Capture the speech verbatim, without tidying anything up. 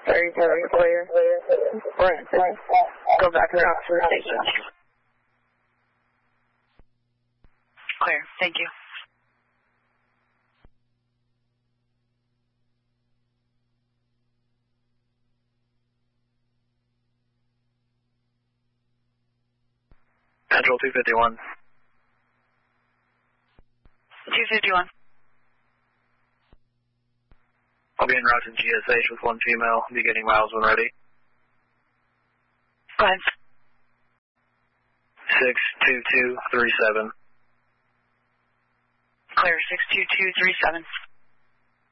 Very, very clear. Right. Go back around to the station. Clear. Thank you. Central two fifty-one. two fifty-one. I'll be en route to G S H with one female. Be getting miles when ready. Go ahead. six two two three seven. Clear. six two two three seven.